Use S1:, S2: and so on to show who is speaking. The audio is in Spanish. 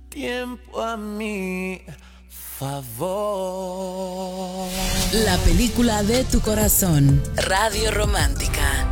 S1: tiempo a mi favor.
S2: La película de tu corazón. Radio Romántica.